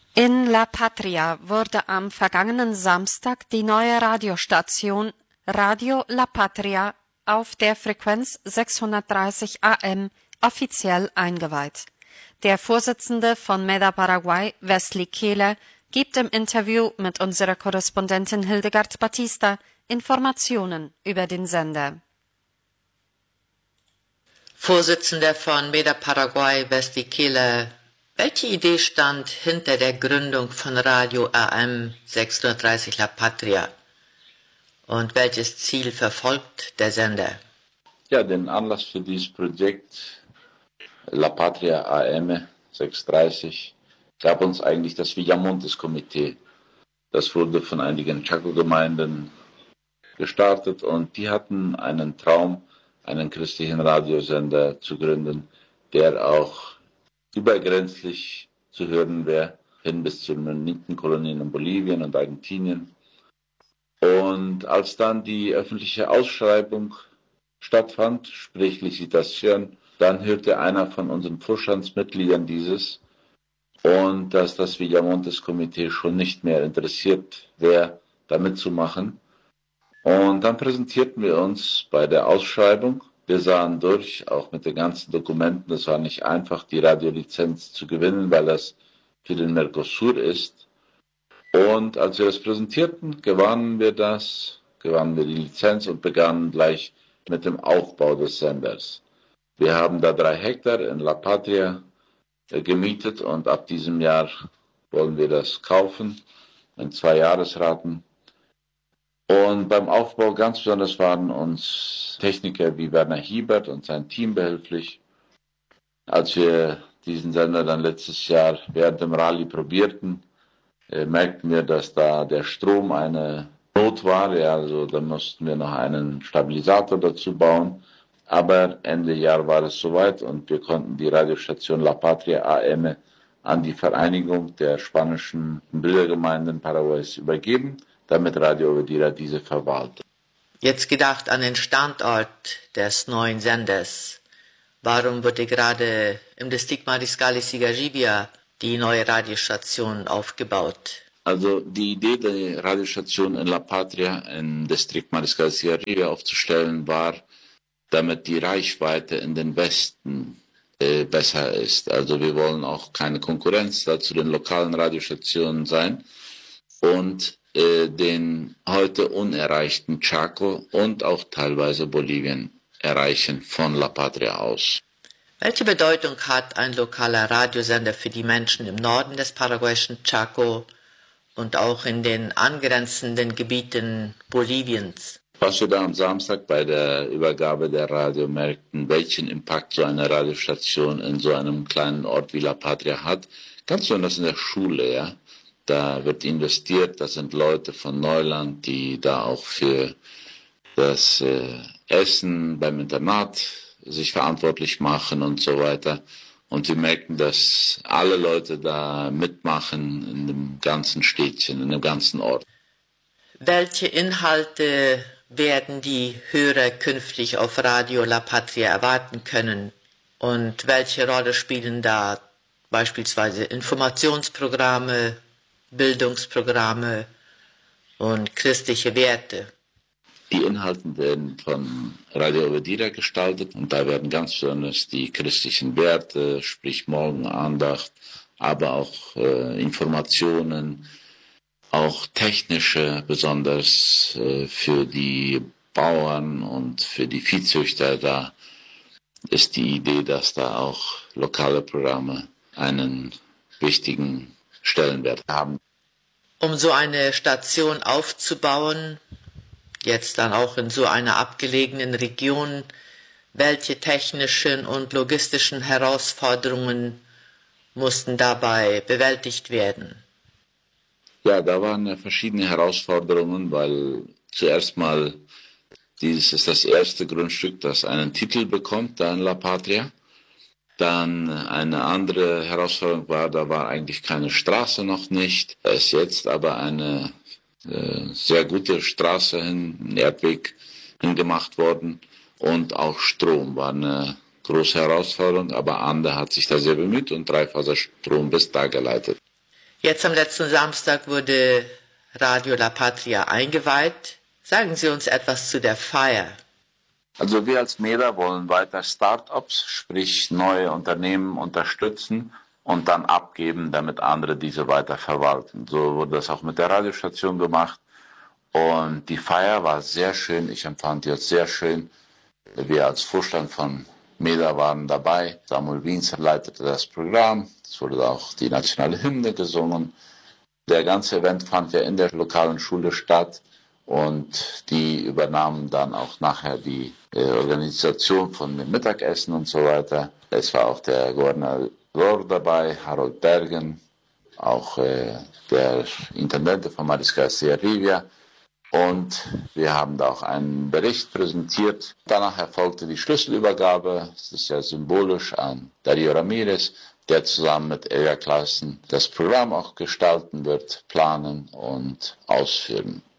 In La Patria wurde am vergangenen Samstag die neue Radiostation Radio La Patria auf der Frequenz 630 AM offiziell eingeweiht. Der Vorsitzende von MEDA Paraguay, Wesley Kehle, gibt im Interview mit unserer Korrespondentin Hildegard Batista Informationen über den Sender. Vorsitzender von MEDA Paraguay, Wesley Kehle, welche Idee stand hinter der Gründung von Radio AM 630 La Patria und welches Ziel verfolgt der Sender? Ja, den Anlass für dieses Projekt La Patria AM 630 gab uns eigentlich das Villamontes-Komitee. Das wurde von einigen Chaco-Gemeinden gestartet und die hatten einen Traum, einen christlichen Radiosender zu gründen, der auch übergrenzlich zu hören wäre, hin bis zu den linken Kolonien in Bolivien und Argentinien. Und als dann die öffentliche Ausschreibung stattfand, sprich Licitation, dann hörte einer von unseren Vorstandsmitgliedern dieses und dass das Villamontes-Komitee schon nicht mehr interessiert wäre, da mitzumachen. Und dann präsentierten wir uns bei der Ausschreibung. Wir sahen durch, auch mit den ganzen Dokumenten. Es war nicht einfach, die Radiolizenz zu gewinnen, weil das für den Mercosur ist. Und als wir das präsentierten, gewannen wir die Lizenz und begannen gleich mit dem Aufbau des Senders. Wir haben da 3 Hektar in La Patria gemietet und ab diesem Jahr wollen wir das kaufen in 2 Jahresraten. Und beim Aufbau ganz besonders waren uns Techniker wie Werner Hiebert und sein Team behilflich. Als wir diesen Sender dann letztes Jahr während dem Rallye probierten, merkten wir, dass da der Strom eine Not war. Ja, also da mussten wir noch einen Stabilisator dazu bauen. Aber Ende Jahr war es soweit und wir konnten die Radiostation La Patria AM an die Vereinigung der spanischen Brüdergemeinden Paraguays übergeben, damit Radio Obedira diese verwaltet. Jetzt gedacht an den Standort des neuen Senders. Warum wurde gerade im Distrikt Mariscal Sigaribia die neue Radiostation aufgebaut? Also die Idee der Radiostation in La Patria im Distrikt Mariscal Sigaribia aufzustellen war, damit die Reichweite in den Westen besser ist. Also wir wollen auch keine Konkurrenz da zu den lokalen Radiostationen sein und den heute unerreichten Chaco und auch teilweise Bolivien erreichen von La Patria aus. Welche Bedeutung hat ein lokaler Radiosender für die Menschen im Norden des paraguayischen Chaco und auch in den angrenzenden Gebieten Boliviens? Was wir da am Samstag bei der Übergabe der Radio merkten, welchen Impact so eine Radiostation in so einem kleinen Ort wie La Patria hat, ganz besonders in der Schule, ja. Da wird investiert, das sind Leute von Neuland, die da auch für das Essen beim Internat sich verantwortlich machen und so weiter. Und wir merken, dass alle Leute da mitmachen in dem ganzen Städtchen, in dem ganzen Ort. Welche Inhalte werden die Hörer künftig auf Radio La Patria erwarten können? Und welche Rolle spielen da beispielsweise Informationsprogramme, Bildungsprogramme und christliche Werte? Die Inhalte werden von Radio Obedira gestaltet und da werden ganz besonders die christlichen Werte, sprich Morgenandacht, aber auch Informationen, auch technische, besonders für die Bauern und für die Viehzüchter. Da ist die Idee, dass da auch lokale Programme einen wichtigen Stellenwert haben. Um so eine Station aufzubauen, jetzt dann auch in so einer abgelegenen Region, welche technischen und logistischen Herausforderungen mussten dabei bewältigt werden? Ja, da waren verschiedene Herausforderungen, weil zuerst mal, dieses ist das erste Grundstück, das einen Titel bekommt, da in La Patria. Dann eine andere Herausforderung war, da war eigentlich keine Straße noch nicht. Da ist jetzt aber eine sehr gute Straße ein Erdweg hingemacht worden. Und auch Strom war eine große Herausforderung, aber Ande hat sich da sehr bemüht und Dreifaserstrom bis da geleitet. Jetzt am letzten Samstag wurde Radio La Patria eingeweiht. Sagen Sie uns etwas zu der Feier. Also wir als MEDA wollen weiter Start-ups, sprich neue Unternehmen unterstützen und dann abgeben, damit andere diese weiter verwalten. So wurde das auch mit der Radiostation gemacht. Und die Feier war sehr schön. Ich empfand die als sehr schön. Wir als Vorstand von MEDA waren dabei. Samuel Wiens leitete das Programm. Es wurde auch die nationale Hymne gesungen. Der ganze Event fand ja in der lokalen Schule statt. Und die übernahmen dann auch nachher die Organisation von dem Mittagessen und so weiter. Es war auch der Gouverneur dabei, Harold Bergen, auch der Intendente von Maris Garcia Rivia. Und wir haben da auch einen Bericht präsentiert. Danach erfolgte die Schlüsselübergabe. Das ist ja symbolisch an Dario Ramirez, der zusammen mit Elia Claessen das Programm auch gestalten wird, planen und ausführen.